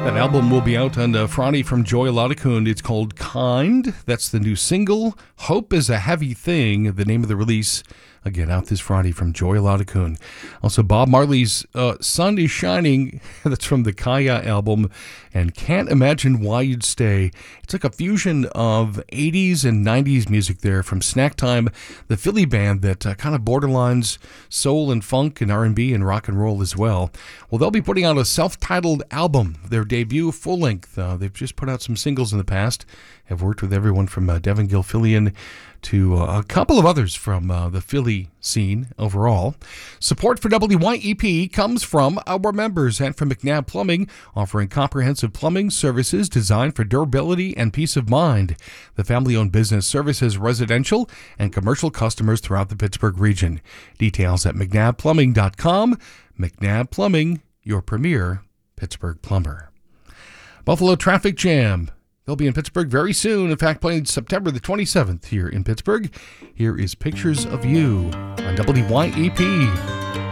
That album will be out on Friday from Joy Laudacun. It's called Kind. That's the new single. Hope is a Heavy Thing, the name of the release. Again, out this Friday from Joy Laudacun. Also, Bob Marley's Sun is Shining. That's from the Kaya album. And Can't Imagine Why You'd Stay. It's like a fusion of 80s and 90s music there from Snack Time, the Philly band that kind of borderlines soul and funk and R&B and rock and roll as well. Well, they'll be putting out a self-titled album, their debut full-length. They've just put out some singles in the past. Have worked with everyone from Devin Gilfillian to a couple of others from the Philly scene overall. Support for WYEP comes from our members and from McNabb Plumbing, offering comprehensive plumbing services designed for durability and peace of mind. The family-owned business services residential and commercial customers throughout the Pittsburgh region. Details at McNabbPlumbing.com. McNabb Plumbing, your premier Pittsburgh plumber. Buffalo Traffic Jam. They'll be in Pittsburgh very soon. In fact, playing September the 27th here in Pittsburgh. Here is Pictures of You on WYEP.